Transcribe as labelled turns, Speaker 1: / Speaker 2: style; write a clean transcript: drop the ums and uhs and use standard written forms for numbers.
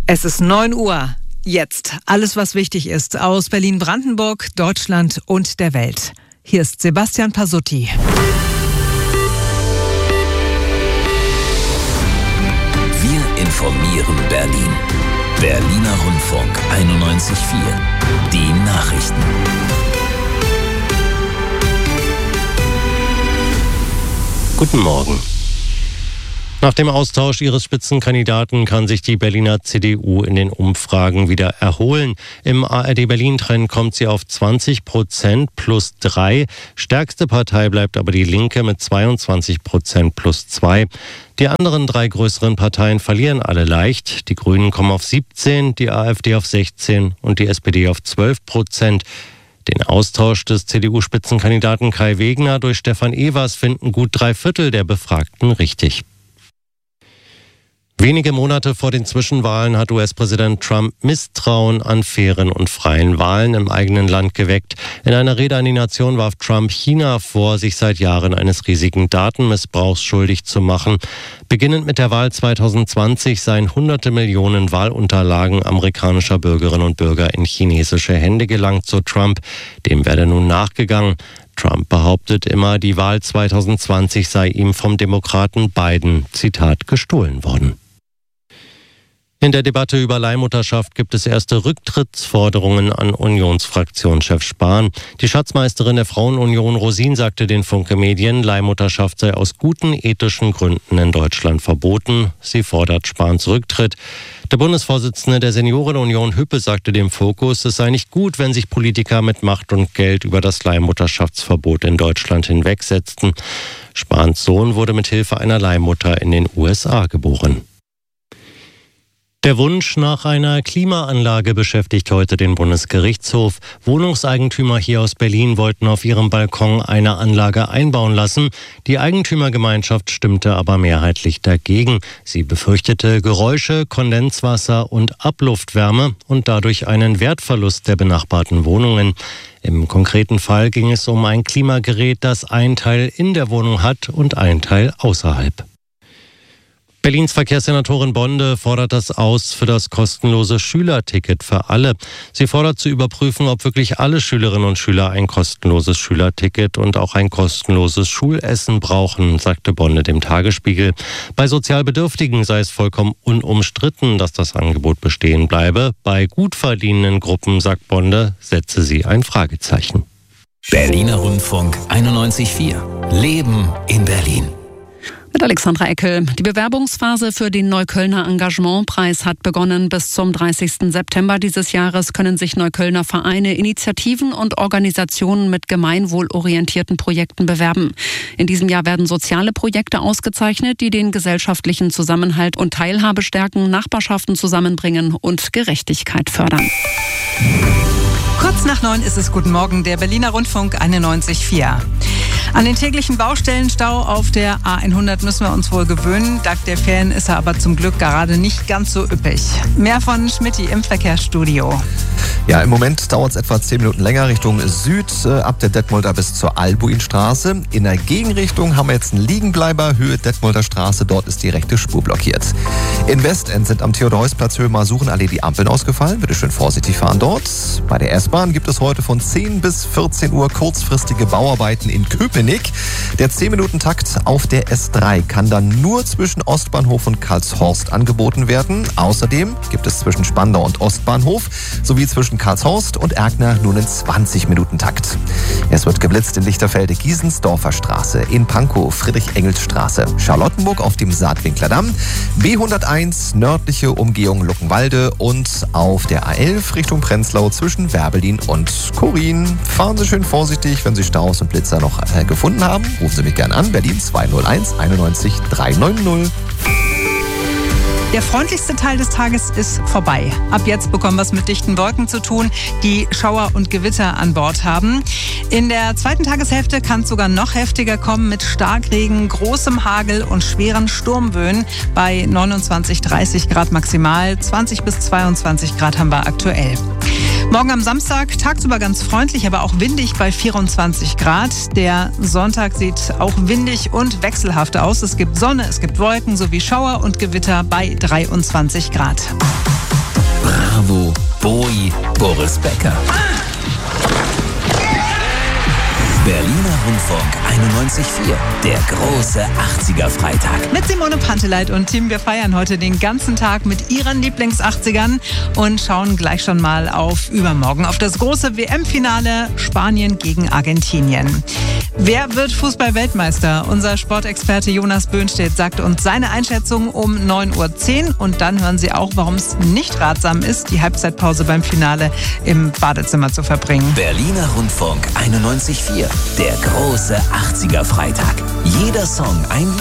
Speaker 1: Es ist 9 Uhr. Jetzt alles, was wichtig ist aus Berlin-Brandenburg, Deutschland und der Welt. Hier ist Sebastian Pasutti.
Speaker 2: Wir informieren Berlin. Berliner Rundfunk 91.4. Die Nachrichten.
Speaker 3: Guten Morgen. Nach dem Austausch ihres Spitzenkandidaten kann sich die Berliner CDU in den Umfragen wieder erholen. Im ARD-Berlin-Trend kommt sie auf 20% plus 3. Stärkste Partei bleibt aber die Linke mit 22% plus 2. Die anderen 3 größeren Parteien verlieren alle leicht. Die Grünen kommen auf 17, die AfD auf 16 und die SPD auf 12%. Den Austausch des CDU-Spitzenkandidaten Kai Wegner durch Stefan Evers finden gut 3/4 der Befragten richtig. Wenige Monate vor den Zwischenwahlen hat US-Präsident Trump Misstrauen an fairen und freien Wahlen im eigenen Land geweckt. In einer Rede an die Nation warf Trump China vor, sich seit Jahren eines riesigen Datenmissbrauchs schuldig zu machen. Beginnend mit der Wahl 2020 seien hunderte Millionen Wahlunterlagen amerikanischer Bürgerinnen und Bürger in chinesische Hände gelangt, so Trump. Dem werde nun nachgegangen. Trump behauptet immer, die Wahl 2020 sei ihm vom Demokraten Biden, Zitat, gestohlen worden. In der Debatte über Leihmutterschaft gibt es erste Rücktrittsforderungen an Unionsfraktionschef Spahn. Die Schatzmeisterin der Frauenunion Rosin sagte den Funke Medien, Leihmutterschaft sei aus guten ethischen Gründen in Deutschland verboten. Sie fordert Spahns Rücktritt. Der Bundesvorsitzende der Seniorenunion Hüppe sagte dem Fokus, es sei nicht gut, wenn sich Politiker mit Macht und Geld über das Leihmutterschaftsverbot in Deutschland hinwegsetzten. Spahns Sohn wurde mit Hilfe einer Leihmutter in den USA geboren. Der Wunsch nach einer Klimaanlage beschäftigt heute den Bundesgerichtshof. Wohnungseigentümer hier aus Berlin wollten auf ihrem Balkon eine Anlage einbauen lassen. Die Eigentümergemeinschaft stimmte aber mehrheitlich dagegen. Sie befürchtete Geräusche, Kondenswasser und Abluftwärme und dadurch einen Wertverlust der benachbarten Wohnungen. Im konkreten Fall ging es um ein Klimagerät, das einen Teil in der Wohnung hat und einen Teil außerhalb. Berlins Verkehrssenatorin Bonde fordert das aus für das kostenlose Schülerticket für alle. Sie fordert zu überprüfen, ob wirklich alle Schülerinnen und Schüler ein kostenloses Schülerticket und auch ein kostenloses Schulessen brauchen, sagte Bonde dem Tagesspiegel. Bei Sozialbedürftigen sei es vollkommen unumstritten, dass das Angebot bestehen bleibe. Bei gut verdienenden Gruppen, sagt Bonde, setze sie ein Fragezeichen.
Speaker 2: Berliner Rundfunk 91.4. Leben in Berlin.
Speaker 4: Mit Alexandra Eckel. Die Bewerbungsphase für den Neuköllner Engagementpreis hat begonnen. Bis zum 30. September dieses Jahres können sich Neuköllner Vereine, Initiativen und Organisationen mit gemeinwohlorientierten Projekten bewerben. In diesem Jahr werden soziale Projekte ausgezeichnet, die den gesellschaftlichen Zusammenhalt und Teilhabe stärken, Nachbarschaften zusammenbringen und Gerechtigkeit fördern.
Speaker 1: Kurz nach 9 ist es Guten Morgen, der Berliner Rundfunk 91.4. An den täglichen Baustellenstau auf der A100 müssen wir uns wohl gewöhnen. Dank der Ferien ist er aber zum Glück gerade nicht ganz so üppig. Mehr von Schmitty im Verkehrsstudio.
Speaker 5: Ja, im Moment dauert es etwa 10 Minuten länger Richtung Süd, ab der Detmolder bis zur Albuinstraße. In der Gegenrichtung haben wir jetzt einen Liegenbleiber, Höhe Detmolder Straße, dort ist die rechte Spur blockiert. In Westend sind am Theodor-Heuss-Platz Höhe Masurenallee die Ampeln ausgefallen. Bitte schön vorsichtig fahren dort. Bei der S-Bahn gibt es heute von 10 bis 14 Uhr kurzfristige Bauarbeiten in Köpenick. Der 10-Minuten-Takt auf der S3 kann dann nur zwischen Ostbahnhof und Karlshorst angeboten werden. Außerdem gibt es zwischen Spandau und Ostbahnhof sowie zwischen Karlshorst und Erkner nun einen 20-Minuten-Takt. Es wird geblitzt in Lichterfelde, Giesensdorfer Straße, in Pankow, Friedrich-Engels-Straße, Charlottenburg auf dem Saatwinkler Damm, B101 nördliche Umgehung Luckenwalde und auf der A11 Richtung Prenzlau zwischen Werbelin und Korin. Fahren Sie schön vorsichtig, wenn Sie Staus und Blitzer noch gefunden haben. Rufen Sie mich gerne an, Berlin 201 91 390.
Speaker 1: Der freundlichste Teil des Tages ist vorbei. Ab jetzt bekommen wir es mit dichten Wolken zu tun, die Schauer und Gewitter an Bord haben. In der zweiten Tageshälfte kann es sogar noch heftiger kommen mit Starkregen, großem Hagel und schweren Sturmböen bei 29, 30 Grad maximal. 20 bis 22 Grad haben wir aktuell. Morgen am Samstag tagsüber ganz freundlich, aber auch windig bei 24 Grad. Der Sonntag sieht auch windig und wechselhaft aus. Es gibt Sonne, es gibt Wolken sowie Schauer und Gewitter bei 23 Grad.
Speaker 2: Bravo, Bowie, Boris Becker. Berliner Rundfunk 91.4, der große 80er-Freitag.
Speaker 1: Mit Simone Panteleit und Team, wir feiern heute den ganzen Tag mit ihren Lieblings-80ern und schauen gleich schon mal auf übermorgen, auf das große WM-Finale Spanien gegen Argentinien. Wer wird Fußball-Weltmeister? Unser Sportexperte Jonas Böhnstedt sagt uns seine Einschätzung um 9.10 Uhr und dann hören Sie auch, warum es nicht ratsam ist, die Halbzeitpause beim Finale im Badezimmer zu verbringen.
Speaker 2: Berliner Rundfunk 91.4, der große 80er-Freitag. Jeder Song ein Lied.